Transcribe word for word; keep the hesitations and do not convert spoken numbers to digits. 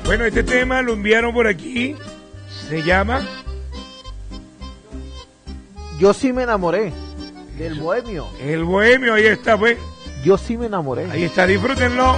Bueno, este tema lo enviaron por aquí. Se llama Yo sí me enamoré del bohemio. El Bohemio. Ahí está, pues. Yo sí me enamoré. Ahí está, disfrútenlo.